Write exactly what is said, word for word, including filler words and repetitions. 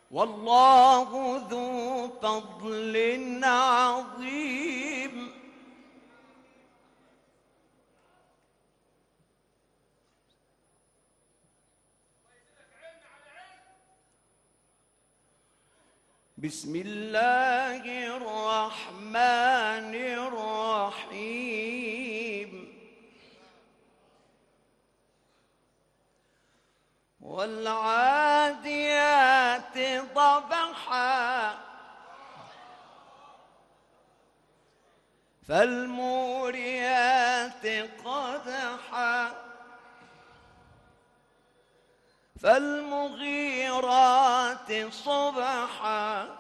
والله ذو فضل عظيم. بسم الله الرحمن الرحيم. والعاديات ضبحا فالموريات قدحا فالمغيرات صبحا